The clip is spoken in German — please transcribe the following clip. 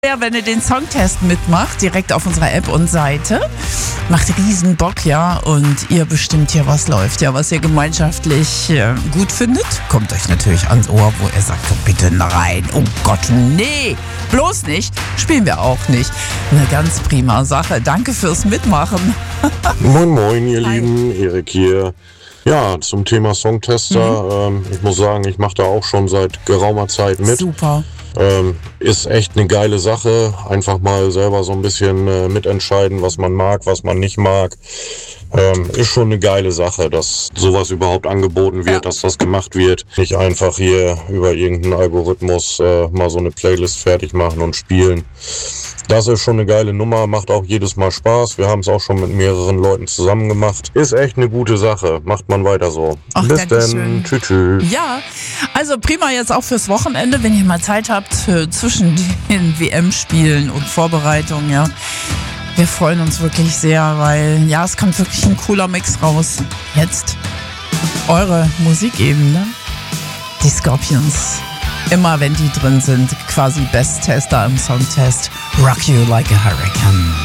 Ja, wenn ihr den Songtest mitmacht, direkt auf unserer App und Seite. Macht riesen Bock, ja. Und ihr bestimmt hier, was läuft, ja, was ihr gemeinschaftlich gut findet. Kommt euch natürlich ans Ohr, wo ihr sagt, bitte nein, oh Gott, nee, bloß nicht. Spielen wir auch nicht. Eine ganz prima Sache. Danke fürs Mitmachen. Moin, moin, ihr Lieben. Erik hier. Ja, zum Thema Songtester. Ich muss sagen, ich mache da auch schon seit geraumer Zeit mit. Super. Ist echt eine geile Sache. Einfach mal selber so ein bisschen mitentscheiden, was man mag, was man nicht mag. Ist schon eine geile Sache, dass sowas überhaupt angeboten wird, dass das gemacht wird. Nicht einfach hier über irgendeinen Algorithmus mal so eine Playlist fertig machen und spielen. Das ist schon eine geile Nummer, macht auch jedes Mal Spaß. Wir haben es auch schon mit mehreren Leuten zusammen gemacht. Ist echt eine gute Sache. Macht man weiter so. Ach, bis dann. Tschüss, tschüss. Ja, also prima jetzt auch fürs Wochenende, wenn ihr mal Zeit habt zwischen den WM-Spielen und Vorbereitungen, ja. Wir freuen uns wirklich sehr, weil ja, es kommt wirklich ein cooler Mix raus. Jetzt eure Musik eben, ne? Die Scorpions. Immer wenn die drin sind, quasi Best-Tester im Songtest. Rock You Like a Hurricane.